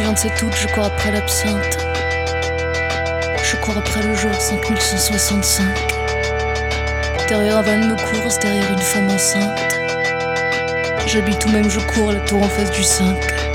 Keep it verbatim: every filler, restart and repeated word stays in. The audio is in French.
vingt-sept août, je cours après l'absinthe. Je cours après le jour cinq mille cent soixante-cinq. Derrière un van de course, derrière une femme enceinte. J'habite ou même je cours la tour en face du cinq.